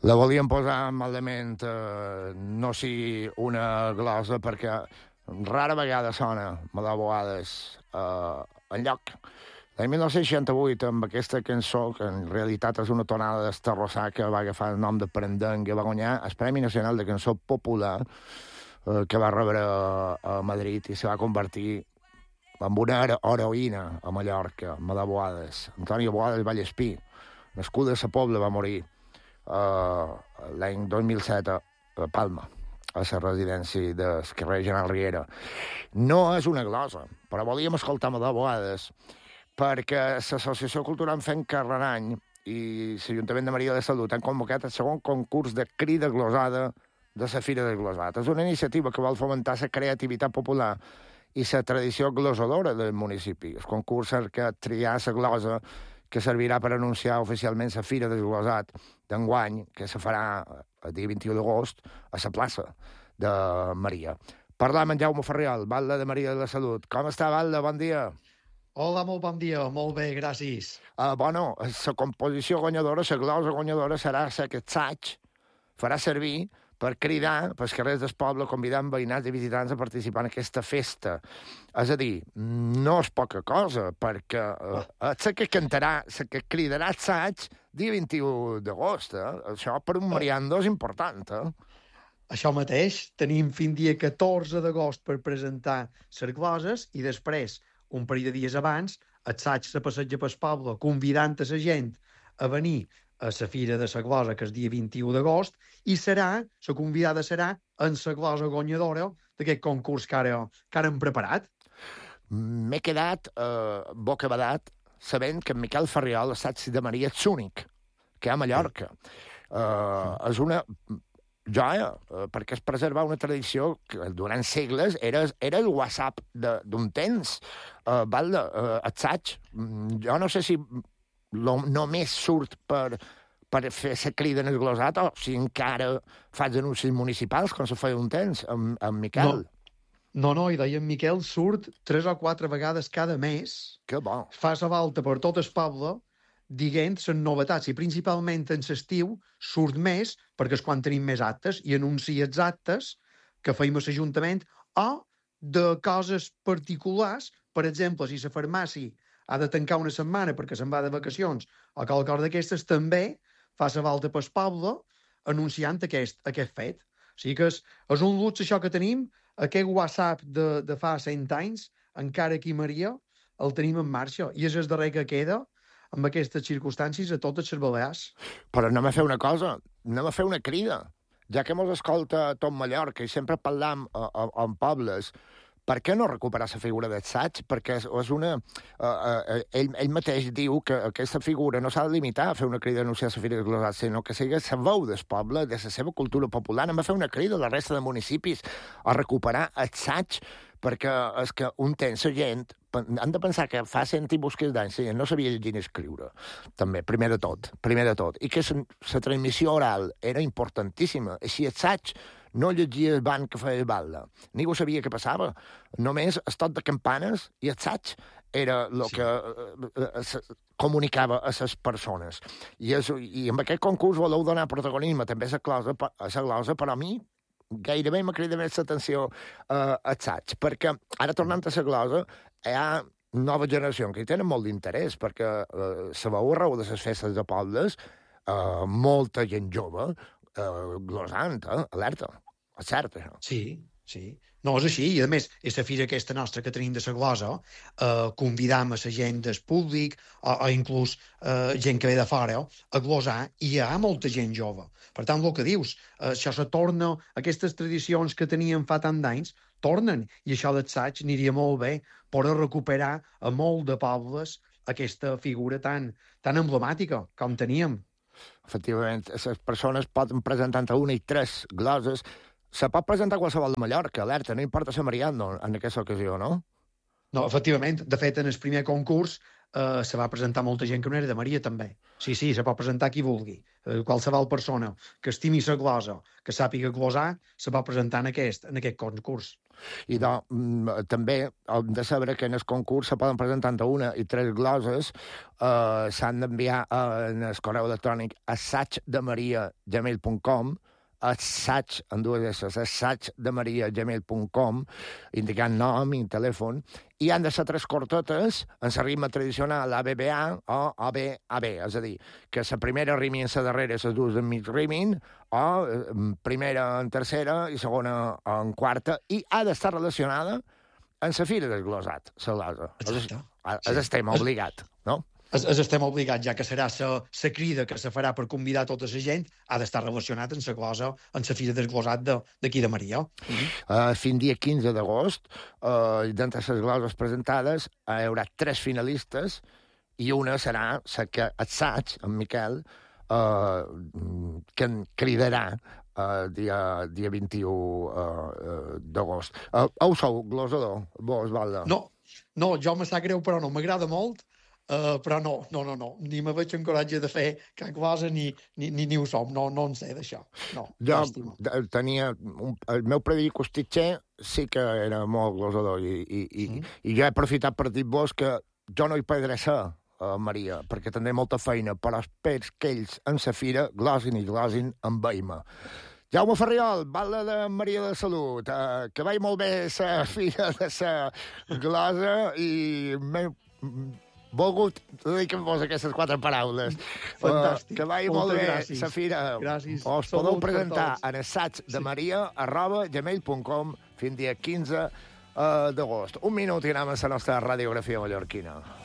La volíem posar malament, no si una glosa, perquè rara vegada sona, me la vegades, enlloc. L'any 1968, amb aquesta cançó, que en realitat és una tonada d'estarrossar que va agafar el nom de Prendengue, va guanyar el Premi Nacional de Cançó Popular, que va rebre a Madrid i se va convertir en una heroïna a Mallorca, me la vegades. Antònia Boades Vallespí, nascuda a Sa Pobla, va morir l'any 2007 a Palma, a la residència del carrer General Riera. No és una glosa, però volíem escoltar-me de vegades perquè l'Associació Cultural Fent Carrerany i l'Ajuntament de Maria de Salut han convocat el segon concurs de crida glosada de la Fira del Glosat. És una iniciativa que vol fomentar la creativitat popular i la tradició glosadora del municipi. El concurs cerca triar la glosa que servirà per anunciar oficialment la Fira del Glosat d'enguany, que se farà el dia 21 d'agost a la plaça de Maria. Parlam amb Jaume Ferriol, batlle de Maria de la Salut. Com està, batlle? Bon dia. Hola, molt bon dia, molt bé, gràcies. Bueno, la composició guanyadora, la glosa guanyadora serà la que Tsaig farà servir per cridar pels carrers del poble, convidant veïnats i visitants a participar en aquesta festa. És a dir, no és poca cosa, perquè és la que cantarà, la que cridarà Tsaig dia 21 d'agost. Això per un mariando és important, Això mateix, tenim fins dia 14 d'agost per presentar les gloses i després, un parell de dies abans, el Tsaig se passeja pel poble convidant a la gent a venir a la Fira de la Glosa, que és dia 21 d'agost, i la convidada serà en la glosa guanyadora d'aquest concurs que ara hem preparat. M'he quedat bocabadat sabent que en Miquel Ferriol, el Tsaig de Maria, és l'únic que hi ha a Mallorca. És una joia, perquè es preserva una tradició que durant segles era el WhatsApp d'un temps. El Tsaig, jo no sé si només surt per fer la crida en el glosat o si encara fas anuncis municipals, com se feia un temps, amb Miquel. No, i deia en Miquel surt 3 o 4 vegades cada mes. Que bo. Fa la volta per tot el poble dient les novetats, i principalment en l'estiu surt més, perquè és quan tenim més actes, i anuncia els actes que feim a l'Ajuntament o de coses particulars. Per exemple, si la farmàcia ha de tancar una setmana perquè se'n va de vacacions o qualsevol d'aquestes, també fa la volta pel poble anunciant aquest fet. O sigui que és un luxe això que tenim, aquest WhatsApp de fa 100 anys, encara aquí Maria, el tenim en marxa, i és el darrer que queda amb aquestes circumstàncies a totes les Balears. Però anem a fer una cosa, anem a fer una crida. Ja que mos escolta tot Mallorca i sempre parlam en pobles, per què no recuperar la figura del Tsaig? Perquè és una... ell mateix diu que aquesta figura no s'ha de limitar a fer una crida a anunciar la Fira del Glosat, sinó que sigui la veu del poble, de la seva cultura popular. Anem a fer una crida a la resta de municipis a recuperar el Tsaig, perquè és que un temps la gent... Han de pensar que fa 100 i busques d'anys la gent no sabia llegir ni escriure, també, primer de tot. I que la transmissió oral era importantíssima. Així el Tsaig no llegia el banc que feia el batlle. Ningú sabia què passava. Només el toc de campanes i el Tsaig era el que comunicava a les persones. I amb aquest concurs voleu donar protagonisme també a la glosa, però a mi gairebé m'ha cridat més l'atenció al Tsaig, perquè ara tornant a la glosa hi ha nova generació que hi tenen molt d'interès, perquè se veu arreu de les festes de pobles molta gent jove glosant, alerta. És cert, això. Sí. No, és així. I, a més, és la fira aquesta nostra que tenim de la glosa, convidam a la gent del públic o inclús gent que ve de fora a glosar, i hi ha molta gent jove. Per tant, el que dius, això se torna, aquestes tradicions que teníem fa tant d'anys, tornen, i això del Tsaig aniria molt bé per recuperar a molt de pobles aquesta figura tan emblemàtica com teníem. Efectivament, les persones poden presentar entre una i 3 gloses. Se pot presentar qualsevol de Mallorca, alerta, no importa ser mariano en aquesta ocasió, no? No, efectivament. De fet, en el primer concurs se va presentar molta gent que no era de Maria, també. Sí, se pot presentar qui vulgui. Qualsevol persona que estimi la glosa, que sàpiga glosar, se pot presentar en aquest concurs. I també hem de saber que en el concurs se poden presentar entre 1 i 3 gloses, s'han d'enviar en el correu electrònic assaigdemaria@gmail.com, assaig, en dues esses, assaigdemaria@gmail.com, indicant nom i telèfon, i han de ser 3 cortetes en el ritme tradicional ABBA o ABAB, és a dir, que la primera rimi en la darrera, les dues en mig rimin, o primera en tercera i segona en quarta, i ha d'estar relacionada amb la fira del glosat, la glosa. Exacte. És el tema obligat, no? Estem obligats, ja que serà la crida que se farà per convidar tota la gent, ha d'estar relacionat amb la glosa, amb la fira del glosat d'aquí de Maria. Fins dia 15 d'agost, d'entre les gloses presentades, hi haurà 3 finalistes i una serà la que assaig, en Miquel, que en cridarà dia 21 d'agost. Ho sou, glosador, vos, Valda? No, jo me sap greu, però no, m'agrada molt, però no, ni me veig en coratge de fer cap cosa ni ho som, no en sé d'això. No, jo tenia... El meu predic costitxer sí que era molt glosador i jo he aprofitat per dir-vos que jo no hi podré ser, Maria, perquè tindré molta feina, però espero que ells en la fira glosin i glosin amb veïma. Jaume Ferriol, Valda de Maria de Salut, que vagi molt bé la fira de la glosa i m'he volgut dir-vos aquestes 4 paraules. Fantàstic. Que vagi molt bé la fira. Gràcies. Us podeu presentar en assaigdemaria@gmail.com fins dia 15 d'agost. Un minut i anem a la nostra radiografia mallorquina.